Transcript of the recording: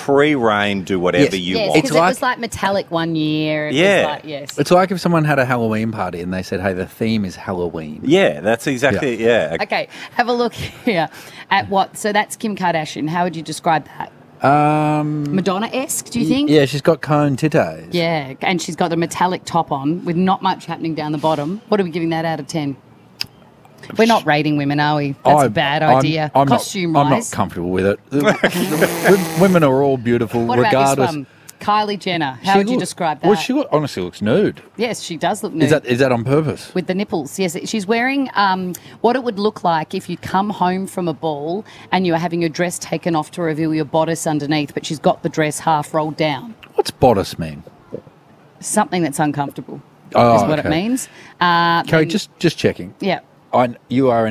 free reign, do whatever you Yes, want. because it was like metallic one year. It was like, yes. It's like if someone had a Halloween party and they said, hey, the theme is Halloween. Yeah, that's exactly, yeah. Okay, have a look here at what. So that's Kim Kardashian. How would you describe that? Madonna-esque, do you think? Yeah, she's got cone titties. Yeah, and she's got the metallic top on with not much happening down the bottom. What are we giving that out of 10? We're not rating women, are we? That's a bad idea. Costume-wise. I'm not comfortable with it. Women are all beautiful, what regardless. About this one? Kylie Jenner. How would you describe that? Well, she honestly looks nude. Yes, she does look nude. Is that on purpose? With the nipples, yes. She's wearing what it would look like if you'd come home from a ball and you were having your dress taken off to reveal your bodice underneath, but she's got the dress half rolled down. What's bodice mean? Something that's uncomfortable is what it means. Kerry, just checking. Yeah. You are an